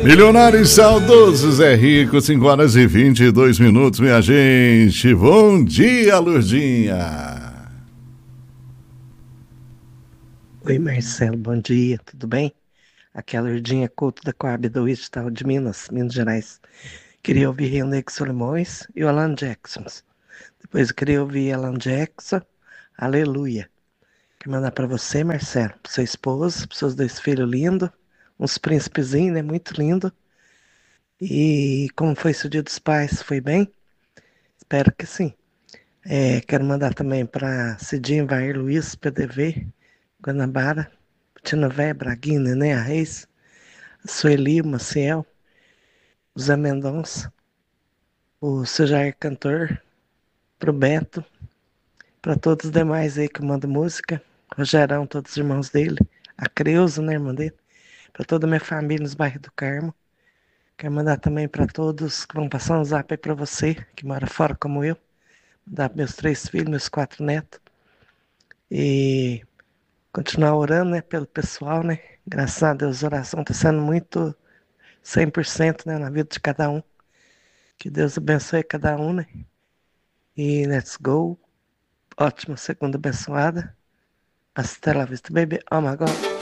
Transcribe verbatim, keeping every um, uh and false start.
Milionários saudosos é rico, cinco horas e vinte e dois minutos, minha gente. Bom dia, Lurdinha. Oi, Marcelo, bom dia, tudo bem? Aqui é a Lurdinha Couto da Coab do Estado de Minas, Minas Gerais. Queria ouvir Henrique Solimões e o Alan Jackson. Depois eu queria ouvir Alan Jackson, Aleluia. Quero mandar para você, Marcelo, para sua esposa, para seus dois filhos lindos, uns príncipezinhos, né? Muito lindo. E como foi seu dia dos pais? Foi bem? Espero que sim. É, quero mandar também para Cidinho, Vair, Luiz, P D V, Guanabara, Tina Vé, Braguinha, né? A Reis, Sueli, Maciel, o Zé Mendonça, o seu Jair Cantor, pro Beto, para todos os demais aí que mandam música, Rogerão, todos os irmãos dele, a Creuza, né, irmã dele, para toda a minha família nos bairros do Carmo. Quero mandar também para todos que vão passar um zap aí para você, que mora fora como eu, mandar para meus três filhos, meus quatro netos, e continuar orando, né, pelo pessoal, né, graças a Deus a oração está sendo muito cem por cento, né, na vida de cada um. Que Deus abençoe cada um, né? E let's go. Ótima segunda abençoada. Hasta la vista, baby. Oh my God.